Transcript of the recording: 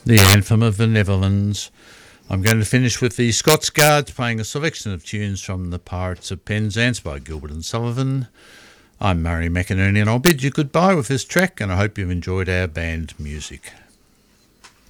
the anthem of the Netherlands. I'm going to finish with the Scots Guards playing a selection of tunes from the Pirates of Penzance by Gilbert and Sullivan. I'm Murray McInerney and I'll bid you goodbye with this track, and I hope you've enjoyed our band music.